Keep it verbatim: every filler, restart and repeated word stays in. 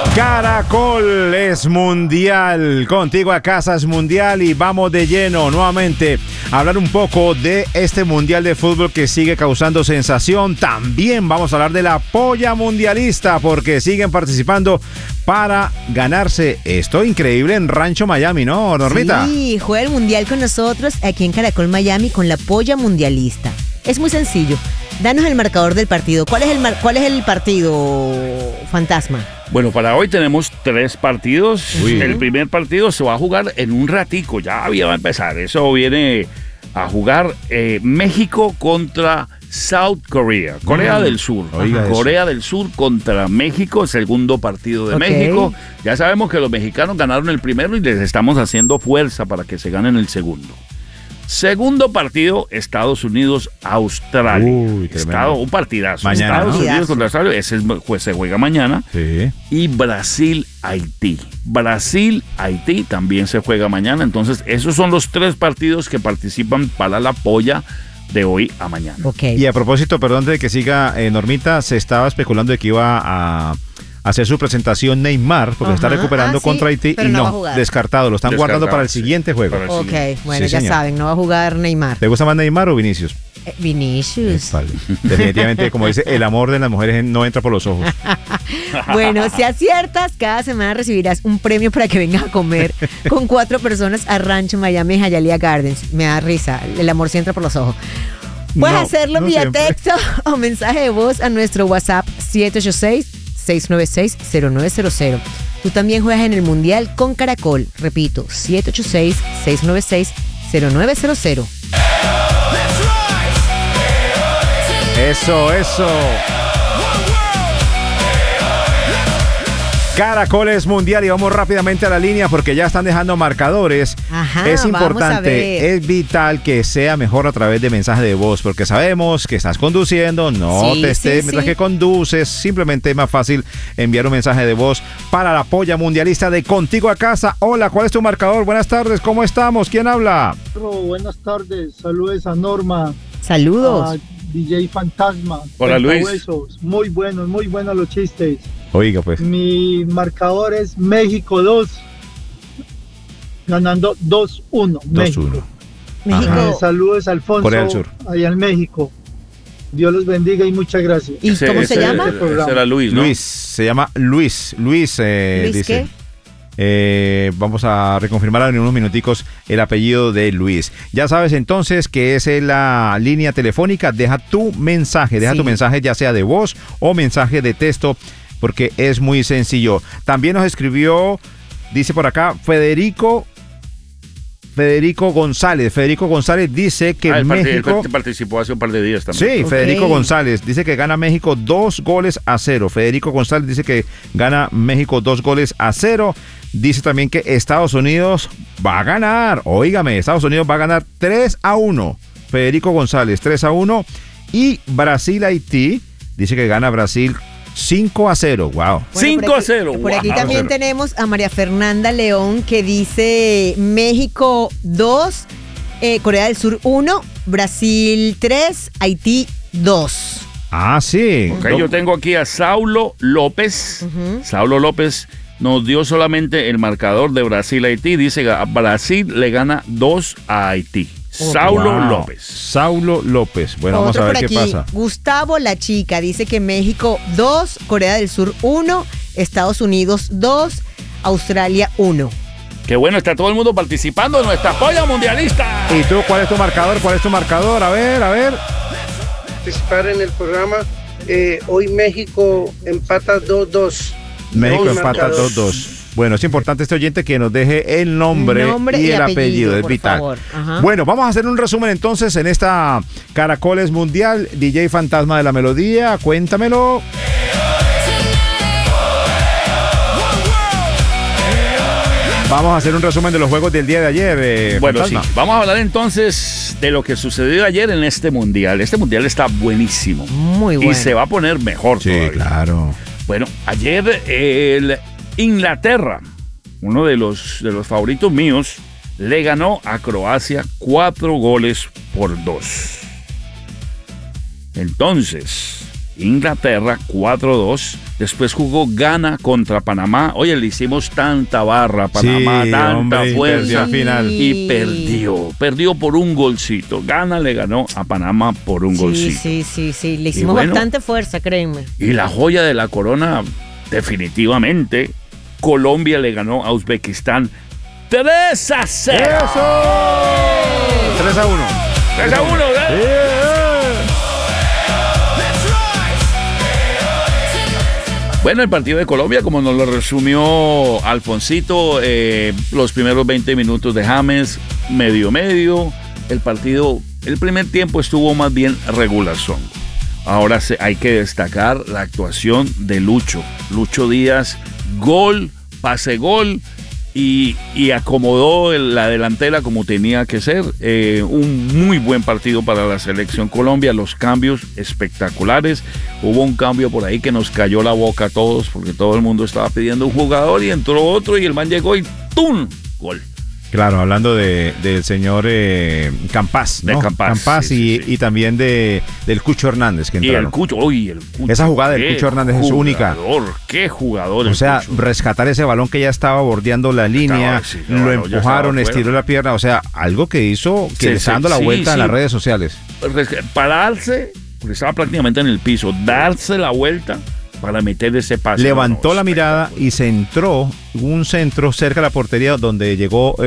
Caracol es mundial, contigo a casa es mundial y vamos de lleno nuevamente a hablar un poco de este mundial de fútbol que sigue causando sensación. También vamos a hablar de la polla mundialista porque siguen participando para ganarse esto increíble en Rancho Miami, ¿no, Normita? Sí, juega el mundial con nosotros aquí en Caracol Miami con la polla mundialista. Es muy sencillo. Danos el marcador del partido. ¿Cuál es el mar- cuál es el partido, Fantasma? Bueno, para hoy tenemos tres partidos. Uy. El primer partido se va a jugar en un ratico, ya va a empezar. Eso viene a jugar eh, México contra South Korea, Corea Mm. del Sur. Oiga eso. Corea del Sur contra México, segundo partido de Ok. México. Ya sabemos que los mexicanos ganaron el primero y les estamos haciendo fuerza para que se ganen el segundo. Segundo partido, Estados Unidos-Australia. Uy, tremendo. Estado, un partidazo. Mañana, Estados ¿no? Unidos contra Australia, ese es- pues, se juega mañana. Sí. Y Brasil-Haití. Brasil-Haití también se juega mañana. Entonces, esos son los tres partidos que participan para la polla de hoy a mañana. Ok. Y a propósito, perdón de que siga eh, Normita, se estaba especulando de que iba a hacer su presentación Neymar porque Ajá. está recuperando Ah, sí, contra Haití pero y no va a no, jugar. descartado, lo están Descartado, guardando para el sí. siguiente juego. Para el Ok, siguiente. bueno, Sí, ya señor. saben, no va a jugar Neymar. ¿Te gusta más Neymar o Vinicius? Eh, Vinicius. Vale. Definitivamente, como dice, el amor de las mujeres no entra por los ojos. Bueno, si aciertas, cada semana recibirás un premio para que vengas a comer con cuatro personas a Rancho Miami en Hialeah Gardens. Me da risa, el amor se entra por los ojos. Puedes No, hacerlo no vía siempre. texto o mensaje de voz a nuestro WhatsApp siete ocho seis, seis nueve seis, cero nueve cero cero. Tú también juegas en el Mundial con Caracol. Repito, siete ocho seis, seis nueve seis, cero nueve cero cero. Eso, eso. Caracol es mundial y vamos rápidamente a la línea porque ya están dejando marcadores. Ajá, es vamos a importante, ver. es vital que sea mejor a través de mensaje de voz porque sabemos que estás conduciendo, no Sí, te estés sí, mientras sí. que conduces, simplemente es más fácil enviar un mensaje de voz para la polla mundialista de Contigo a Casa. Hola, ¿cuál es tu marcador? Buenas tardes, ¿cómo estamos? ¿Quién habla? Buenas tardes, saludos a Norma, Saludos. a D J Fantasma. Hola, Luis. Huesos. Muy buenos, muy buenos los chistes. Oiga, pues. Mi marcador es México dos, ganando dos uno. dos uno. México. Ajá. Eh, saludos a Alfonso, Corea del Sur. allá en México. Dios los bendiga y muchas gracias. ¿Y Ese- cómo se ese- llama? Ese era Luis, ¿no? Luis, se llama Luis. Luis, eh, ¿Luis dice. qué? Eh, vamos a reconfirmar en unos minuticos el apellido de Luis. Ya sabes entonces que es la línea telefónica. Deja tu mensaje, deja Sí. tu mensaje ya sea de voz o mensaje de texto porque es muy sencillo. También nos escribió, dice por acá, Federico Federico González. Federico González dice que Ah, el part- México... el participó hace un par de días también. Sí, Ok. Federico González dice que gana México dos goles a cero. Federico González dice que gana México dos goles a cero. Dice también que Estados Unidos va a ganar. Óigame, Estados Unidos va a ganar tres a uno. Federico González, tres a uno. Y Brasil-Haití dice que gana Brasil cinco a cero. Wow. Bueno, cinco por a aquí- cero. Por aquí Wow. también tenemos a María Fernanda León que dice México dos, eh, Corea del Sur uno, Brasil tres, Haití dos. Ah, sí. Ok, yo tengo aquí a Saulo López. Ujú. Saulo López nos dio solamente el marcador de Brasil-Haití. Dice que a Brasil le gana dos a Haití. Saulo Wow. López. Saulo López. Bueno, Otro vamos a ver por qué aquí, pasa. Gustavo La Chica dice que México dos, Corea del Sur uno, Estados Unidos dos, Australia uno. Qué bueno, está todo el mundo participando en nuestra polla mundialista. ¿Y tú cuál es tu marcador? ¿Cuál es tu marcador? A ver, a ver. Participar en el programa. Eh, hoy México empata dos dos. México Dos empata marcadores. dos dos. Bueno, es importante este oyente que nos deje el nombre, Nombre y, y el apellido, apellido, es por vital. favor. Ajá. Bueno, vamos a hacer un resumen entonces en esta Caracoles Mundial. D J Fantasma de la Melodía, cuéntamelo. Vamos a hacer un resumen de los juegos del día de ayer. eh, Bueno, sí, Fantasma. vamos a hablar entonces de lo que sucedió ayer en este mundial. Este mundial está buenísimo. Muy bueno. Y se va a poner mejor Sí, todavía. claro. Bueno, ayer el Inglaterra, uno de los, de los favoritos míos, le ganó a Croacia cuatro goles por dos. Entonces, Inglaterra cuatro dos. Después jugó Ghana contra Panamá. Oye, le hicimos tanta barra a Panamá, Sí, tanta hombre, fuerza. perdió al final. Y perdió. Perdió por un golcito. Ghana le ganó a Panamá por un Sí, golcito. sí, sí, sí. Le hicimos bueno, bastante fuerza, créeme. Y la joya de la corona, definitivamente, Colombia le ganó a Uzbekistán tres a cero. ¡Eso! tres a uno. tres a uno, ¿eh? Bueno, el partido de Colombia, como nos lo resumió Alfonsito, eh, los primeros veinte minutos de James, medio medio. El partido, el primer tiempo estuvo más bien regulazón. Ahora se, hay que destacar la actuación de Lucho. Lucho Díaz, gol, pase gol y, y acomodó el, la delantera como tenía que ser. Eh, un muy buen partido para la selección Colombia. Los cambios espectaculares. Hubo un cambio por ahí que nos cayó la boca a todos porque todo el mundo estaba pidiendo un jugador y entró otro y el man llegó y ¡tum! Gol. Claro, hablando de, del señor eh, Campas, ¿no? De Campas, Campas sí, y, sí, sí. y también de del Cucho Hernández que Y entraron. el Cucho, uy, el Cucho. Esa jugada del qué Cucho Hernández es única. Jugador, qué jugador. O el sea, Cucho. rescatar ese balón que ya estaba bordeando la línea, Estaba, sí, lo no, no, ya empujaron, estaba estiró fuera. la pierna, o sea, algo que hizo que Sí, le está sí, dando la sí, vuelta en sí. las redes sociales. Resca- Pararse, porque estaba prácticamente en el piso, darse la vuelta para meter ese pase. Levantó No, no, la mirada y centró un centro cerca de la portería donde llegó